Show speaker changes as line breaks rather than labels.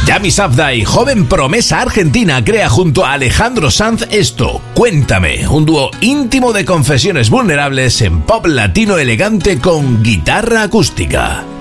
Yami Safdie, joven promesa argentina, crea junto a Alejandro Sanz esto, Cuéntame, un dúo íntimo de confesiones vulnerables en pop latino elegante con guitarra acústica.